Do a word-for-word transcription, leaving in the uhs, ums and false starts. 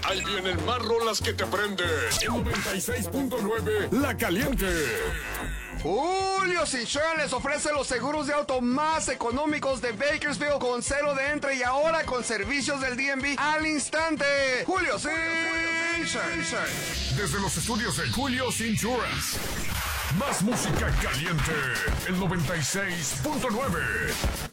Ahí vienen más rolas que te prenden. noventa y seis punto nueve La Caliente. Julio Insurance les ofrece los seguros de auto más económicos de Bakersfield con cero de entre y ahora con servicios del D M V al instante. Julio Insurance. Desde los estudios de Julio Insurance. Más música caliente. El noventa y seis punto nueve.